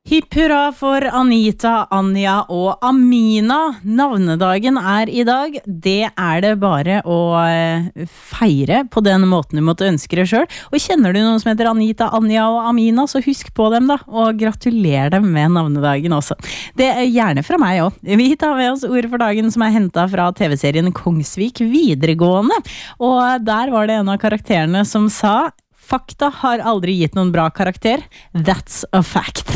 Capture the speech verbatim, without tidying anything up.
Hipp hurra for Anita, Anja og Amina. Navnedagen er i dag. Det er det bare å feire på den måten du måtte ønske det selv. Og kjenner du noen som heter Anita, Anja og Amina, så husk på dem da, og gratuler dem med navnedagen også. Det er gjerne fra meg også. Vi tar med oss ordet for dagen som er hentet fra T V-serien Kongsvik videregående. Og der var det en av karakterene som sa: fakta har aldri gitt noen bra karakter. That's a fact.